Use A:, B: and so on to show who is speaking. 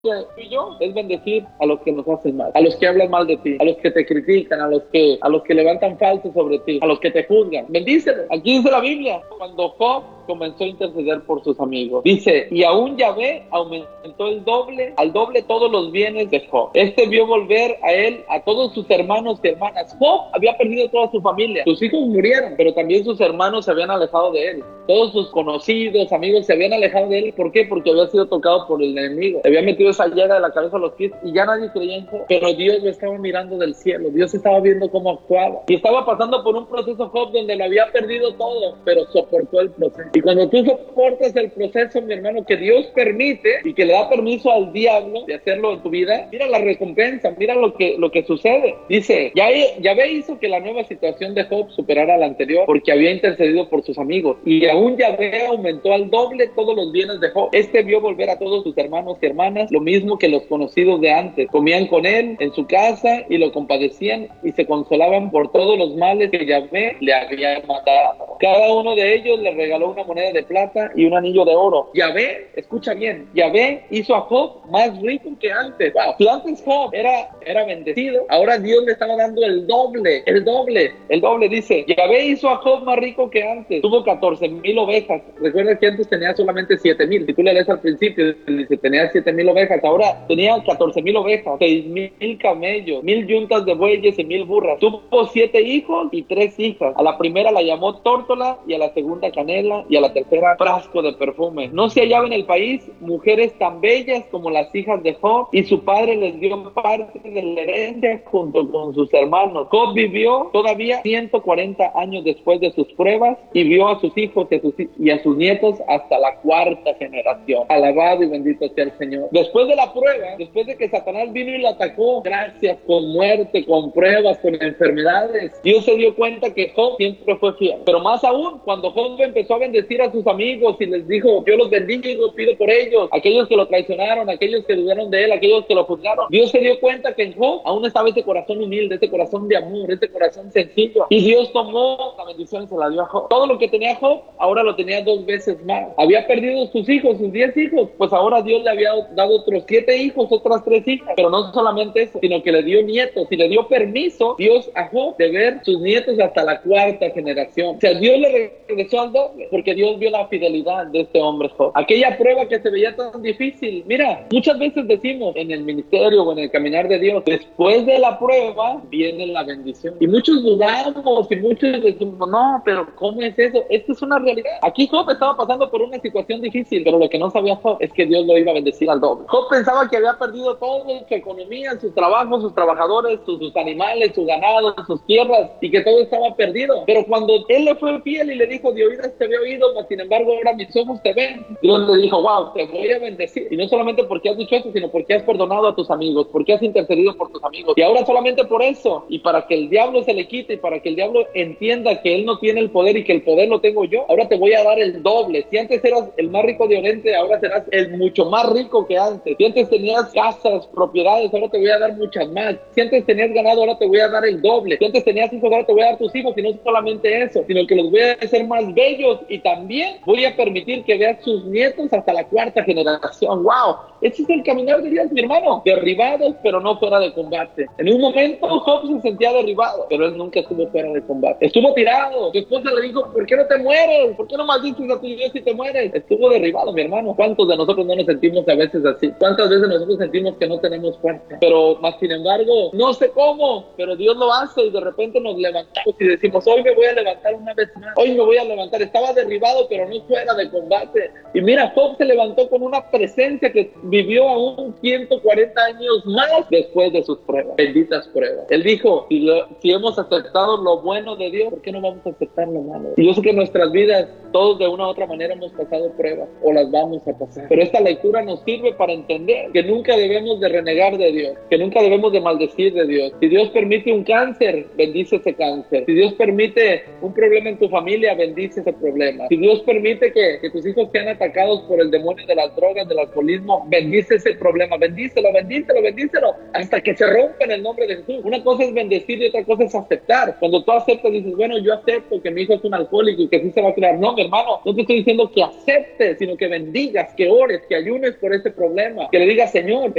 A: tú y yo es bendecir a los que nos hacen mal, a los que hablan mal de ti, a los que te critican, a los que levantan falsos sobre ti, a los que te juzgan. Bendícelos. Aquí dice la Biblia, cuando Job comenzó a interceder por sus amigos, dice, y aún Yahvé aumentó al doble todos los bienes de Job. Vio volver a él a todos sus hermanos y hermanas. Job había perdido toda su familia, sus hijos murieron, pero también sus hermanos se habían alejado de él. Todos sus conocidos, amigos se habían alejado de él. ¿Por qué? Porque había sido tocado por el enemigo. Había metido esa llaga de la cabeza a los pies y ya nadie creía en Job. Pero Dios lo estaba mirando del cielo. Dios estaba viendo cómo actuaba. Y estaba pasando por un proceso Job donde lo había perdido todo, pero soportó el proceso. Y cuando tú soportas el proceso, mi hermano, que Dios permite y que le da permiso al diablo de hacerlo en tu vida, mira la recompensa, mira lo que sucede. Dice, Yahvé hizo que la nueva situación de Job superara la anterior porque había intercedido por sus amigos. Y aún Yahvé aumentó al doble todos los bienes de Job. Vio volver a todos sus hermanos y hermanas, lo mismo que los conocidos de antes. Comían con él en su casa y lo compadecían y se consolaban por todos los males que Yahvé le había mandado. Cada uno de ellos le regaló una moneda de plata y un anillo de oro. Yahvé, escucha bien, Yahvé hizo a Job más rico que antes. Wow. Si antes Job era bendecido, ahora Dios le estaba dando el doble. Dice, Yahvé hizo a Job más rico que antes. Tuvo 14,000 ovejas. Recuerda que antes tenía solamente 7,000. Si tú le lees al principio, dice, tenía 7,000 ovejas. Ahora tenía 14,000 ovejas, 6,000 camellos, 1,000 yuntas de bueyes y 1,000 burras. Tuvo 7 hijos y 3 hijas. A la primera la llamó Tórtola, y a la segunda Canela, y a la tercera Frasco de perfume. No se hallaba en el país mujeres tan bellas como las hijas de Job, y su padre les dio parte de la herencia junto con sus hermanos. Job vivió todavía 140 años después de sus pruebas, y vio a sus hijos y a sus nietos hasta la 4ª generación. Alabado y bendito sea el Señor. Después de la prueba, después de que Satanás vino y lo atacó, gracias, con muerte, con pruebas, con enfermedades, Dios se dio cuenta que Job siempre fue fiel. Pero más aún, cuando Job empezó a bendecir a sus amigos y les dijo, yo los bendigo, pido por ellos, aquellos que lo traicionaron, aquellos que dudaron de él, aquellos que lo juzgaron, Dios se dio cuenta que en Job aún estaba ese corazón humilde, ese corazón de amor, ese corazón sencillo, y Dios tomó la bendición y se la dio a Job. Todo lo que tenía Job, ahora lo tenía 2 veces más. Había perdido sus hijos, sus 10 hijos, pues ahora Dios le había dado otros 7 hijos, otras 3 hijas, pero no solamente eso, sino que le dio nietos, y le dio permiso Dios a Job de ver sus nietos hasta la 4ª generación. O sea, Dios le regresó al doble, porque Dios vio la fidelidad de este hombre Job. Aquella prueba que se veía tan difícil, mira, muchas veces decimos en el ministerio o en el caminar de Dios, después de la prueba viene la bendición, y muchos dudamos y muchos decimos, no, pero ¿cómo es eso? Esto es una realidad. Aquí Job estaba pasando por una situación difícil, pero lo que no sabía Job es que Dios lo iba a bendecir al doble. Job pensaba que había perdido todo, su economía, su trabajo, sus trabajadores, sus animales, su ganado, sus tierras, y que todo estaba perdido. Pero cuando él le fue fiel y le dijo, de oídas te había oído, mas sin embargo ahora mis ojos te ven, Dios le dijo, wow, te voy a bendecir. Y no solamente porque has dicho eso, sino porque has perdonado a tus amigos, porque has intercedido por tus amigos. Y ahora solamente por eso, y para que el diablo se le quite, y para que el diablo entienda que él no tiene el poder y que el poder lo tengo yo, ahora te voy a dar el doble. Si antes eras el más rico de Oriente, ahora serás el mucho más rico que antes. Si antes tenías casas, propiedades, ahora te voy a dar muchas más. Si antes tenías ganado, ahora te voy a dar el doble. Si antes tenías hijos, ahora te voy a dar tus hijos. Y no solamente eso, sino que los voy a hacer más bellos, y también voy a permitir que veas sus nietos hasta la 4ª generación. ¡Wow! Ese es el caminar de Dios, mi hermano. Derribados, pero no fuera de combate. En un momento Job se sentía derribado, pero él nunca estuvo fuera de combate. Estuvo tirado. Su esposa le dijo, ¿por qué no te mueres? ¿Por qué no maldices a tu Dios si te mueres? Estuvo derribado, mi hermano. ¿Cuántos de nosotros no nos sentimos a veces así? ¿Cuántas veces nosotros sentimos que no tenemos fuerza? Pero más sin embargo, no sé cómo, pero Dios lo hace, y de repente nos levantamos y decimos, hoy me voy a levantar una vez más. Hoy me voy a levantar. Estaba derribado, pero no fuera de combate. Y mira, Job se levantó con una presencia que vivió aún 140 años más después de sus pruebas. Benditas pruebas. Él dijo, si hemos aceptado lo bueno de Dios, ¿por qué no vamos a aceptar lo malo? Y yo sé que en nuestras vidas todos de una u otra manera hemos pasado pruebas, o las vamos a pasar. Pero esta lectura nos sirve para entender que nunca debemos de renegar de Dios, que nunca debemos de maldecir de Dios. Si Dios permite un cáncer, bendice ese cáncer. Si Dios permite un problema en tu familia, bendice ese problema. Si Dios permite que tus hijos sean atacados por el demonio de las drogas, del alcoholismo, bendice ese problema. Bendícelo, hasta que se rompa en el nombre de Jesús. Una cosa es bendecir y otra cosa es aceptar. Cuando tú aceptas, dices, bueno, yo acepto que mi hijo es un alcohólico y que sí se va a crear. No, mi hermano, no te estoy diciendo que aceptes, sino que bendigas, que ores, que ayunes por ese problema. problema, que le diga, Señor,